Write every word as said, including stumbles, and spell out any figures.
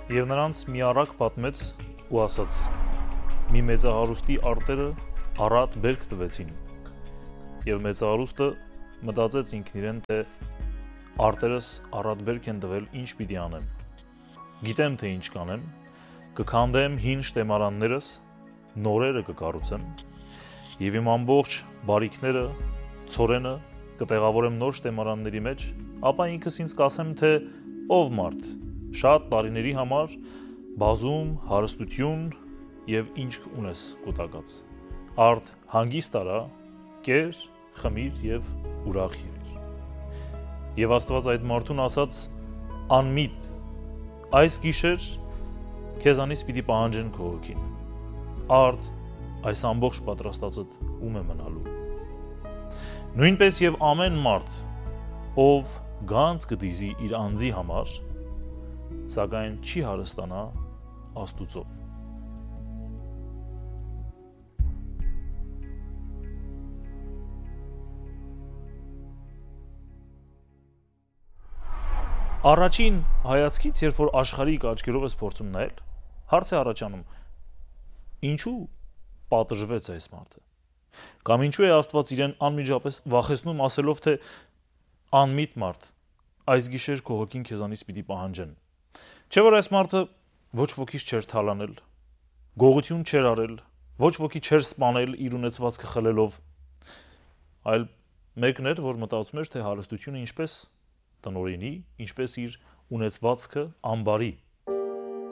Եվ նրանց մի առակ պատմեց ու ասաց. մի մեծահարուստի արտերը առատ բերք տվեցին, եւ մեծահարուստը մտածեց ինքն իրեն, թե արտերս առատ բերք են տվել, ինչ պիտի անեմ։ Գիտեմ, թե ինչ կանեմ, կքանդեմ հին շտեմարաններս, նորերը կկառուցեմ, եւ իմ ամբողջ բարիքները, ցորենը կտեղավորեմ նոր շտեմարանների մեջ, ապա ինքս ինձ կասեմ, թե ով մարդ, շատ տարիների համար բազում հարստություն եւ ինչ ունես կուտակած։ Արդ հանգիստ արա, կեր, խմիր եւ ուրախ եղիր։ Եվ Աստված այդ մարդուն ասաց. անմիտ, այս գիշեր քեզանից պիտի պահանջեն քո հոգին։ Արդ այս ամբողջ պատրաստածդ ում է մնալու։ Նույնպես եւ ամեն մարդ, ով գանձ կդիզի իր անձի համար, սակայն չի հարստանա Աստուծով։ Առաջին հայացքից, երբ որ աշխարհիկ աչքերով ես փորձում նայել, հարց է առաջանում. ինչու պատժվեց այս մարդը։ Կամ ինչու է Աստված իրեն անմիջապես վախեցնում ասելով, թե անմիտ մարդ, այս գիշեր քո հոգին քեզանից պիտի պահանջեն։ Չէ՞ որ այս մարդը ոչ ոքից չէր թալանել, գողություն չէր արել, ոչ ոքի չէր սպանել իր ունեցվածքը խլելով, այլ մեկն էր, որ մտածում էր, թե հարստությունը ինչպես տնօրինի, ինչպես իր ունեցվածքը ամբարի։